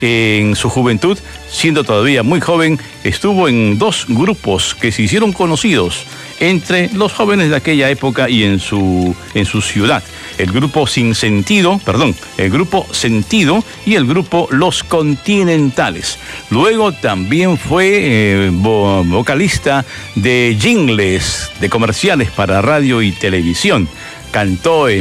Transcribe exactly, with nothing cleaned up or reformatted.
En su juventud, siendo todavía muy joven, estuvo en dos grupos que se hicieron conocidos entre los jóvenes de aquella época y en su, en su ciudad. El grupo Sin Sentido, perdón, el grupo Sentido y el grupo Los Continentales. Luego también fue eh, vo- vocalista de jingles, de comerciales para radio y televisión. Cantó en